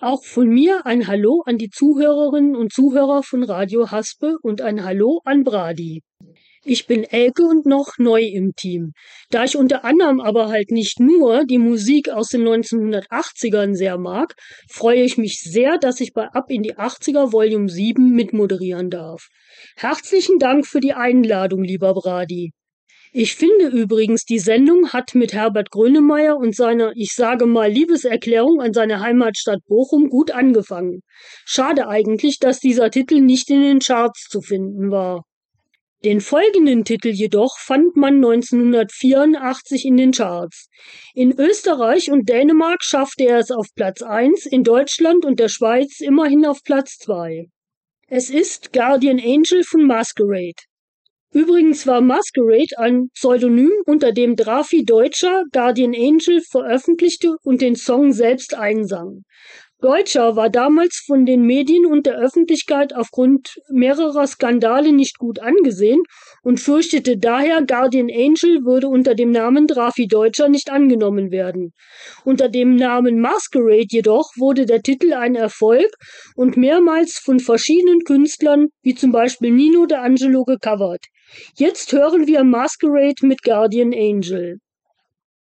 Auch von mir ein Hallo an die Zuhörerinnen und Zuhörer von Radio Haspe und ein Hallo an Brady. Ich bin Elke und noch neu im Team. Da ich unter anderem aber halt nicht nur die Musik aus den 1980ern sehr mag, freue ich mich sehr, dass ich bei Ab in die 80er Volume 7 mitmoderieren darf. Herzlichen Dank für die Einladung, lieber Brady. Ich finde übrigens, die Sendung hat mit Herbert Grönemeyer und seiner, ich sage mal, Liebeserklärung an seine Heimatstadt Bochum gut angefangen. Schade eigentlich, dass dieser Titel nicht in den Charts zu finden war. Den folgenden Titel jedoch fand man 1984 in den Charts. In Österreich und Dänemark schaffte er es auf Platz 1, in Deutschland und der Schweiz immerhin auf Platz 2. Es ist Guardian Angel von Masquerade. Übrigens war Masquerade ein Pseudonym, unter dem Drafi Deutscher Guardian Angel veröffentlichte und den Song selbst einsang. Deutscher war damals von den Medien und der Öffentlichkeit aufgrund mehrerer Skandale nicht gut angesehen und fürchtete daher, Guardian Angel würde unter dem Namen Drafi Deutscher nicht angenommen werden. Unter dem Namen Masquerade jedoch wurde der Titel ein Erfolg und mehrmals von verschiedenen Künstlern, wie zum Beispiel Nino D'Angelo, gecovert. Jetzt hören wir Masquerade mit Guardian Angel.